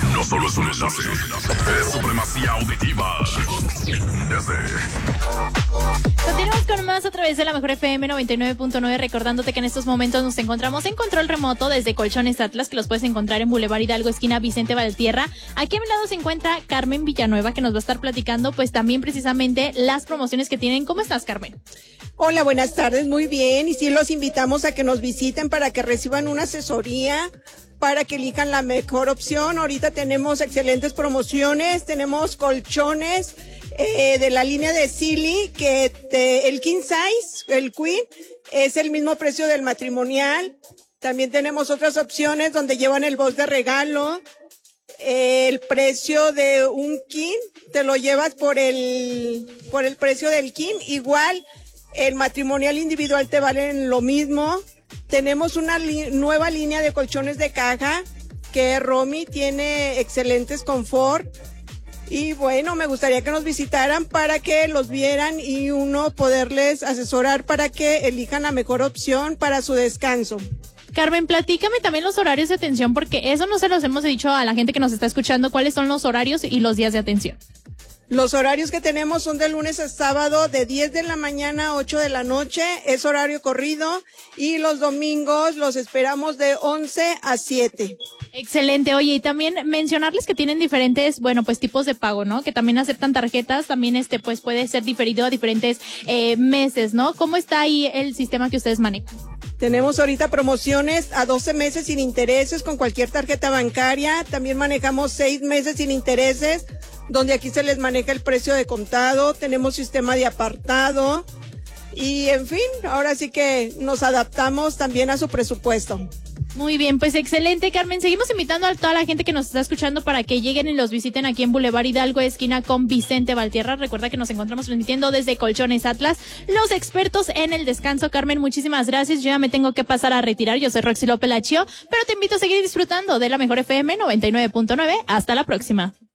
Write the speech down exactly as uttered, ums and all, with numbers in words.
no solo es un enlace, es supremacía auditiva. Desde... Continuamos con más a través de la Mejor F M noventa y nueve punto nueve, recordándote que en estos momentos nos encontramos en control remoto desde Colchones Atlas, que los puedes encontrar en Boulevard Hidalgo, esquina Vicente Valtierra. Aquí a mi lado se encuentra Carmen Villanueva, que nos va a estar platicando pues también precisamente las promociones que tienen. ¿Cómo estás, Carmen? Hola, buenas tardes, muy bien. Y sí, los invitamos a que nos visiten para que reciban una asesoría, para que elijan la mejor opción. Ahorita tenemos excelentes promociones, tenemos colchones eh, de la línea de Silly, que te, el king size, el queen, es el mismo precio del matrimonial. También tenemos otras opciones donde llevan el box de regalo. El precio de un king te lo llevas por el, por el precio del king. Igual, el matrimonial individual te valen lo mismo. Tenemos una li- nueva línea de colchones de caja que Romy tiene excelentes confort. Y bueno, me gustaría que nos visitaran para que los vieran y uno poderles asesorar para que elijan la mejor opción para su descanso. Carmen, platícame también los horarios de atención, porque eso no se los hemos dicho a la gente que nos está escuchando. ¿Cuáles son los horarios y los días de atención? Los horarios que tenemos son de lunes a sábado, de diez de la mañana a ocho de la noche, es horario corrido, y los domingos los esperamos de once a siete. Excelente. Oye, y también mencionarles que tienen diferentes, bueno, pues tipos de pago, ¿no? Que también aceptan tarjetas, también este, pues puede ser diferido a diferentes eh, meses, ¿no? ¿Cómo está ahí el sistema que ustedes manejan? Tenemos ahorita promociones a doce meses sin intereses con cualquier tarjeta bancaria. También manejamos seis meses sin intereses, donde aquí se les maneja el precio de contado. Tenemos sistema de apartado. Y en fin, ahora sí que nos adaptamos también a su presupuesto. Muy bien, pues excelente, Carmen. Seguimos invitando a toda la gente que nos está escuchando para que lleguen y los visiten aquí en Boulevard Hidalgo, esquina con Vicente Valtierra. Recuerda que nos encontramos transmitiendo desde Colchones Atlas, los expertos en el descanso. Carmen, muchísimas gracias. Yo ya me tengo que pasar a retirar. Yo soy Roxy López Lachio, pero te invito a seguir disfrutando de la Mejor F M noventa y nueve punto nueve. Hasta la próxima.